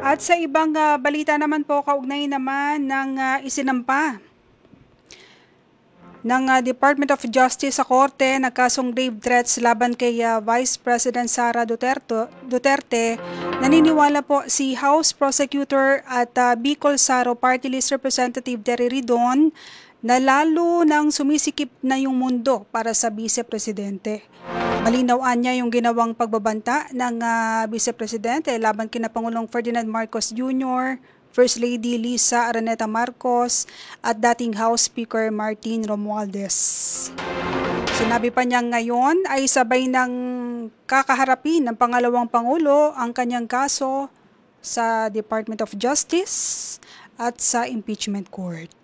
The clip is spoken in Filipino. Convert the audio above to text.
At sa ibang balita naman po, kaugnay naman ng isinampa ng Department of Justice sa korte na kasong grave threats laban kay Vice President Sara Duterte, naniniwala po si House Prosecutor at Bicol Saro Party List Representative Terry Ridon na lalo nang sumisikip na yung mundo para sa Vice Presidente. Malinawaan niya yung ginawang pagbabanta ng Vice Presidente laban kina Pangulong Ferdinand Marcos Jr., First Lady Lisa Araneta Marcos at dating House Speaker Martin Romualdez. Sinabi pa niya ngayon ay sabay ng kakaharapin ng pangalawang Pangulo ang kanyang kaso sa Department of Justice at sa Impeachment Court.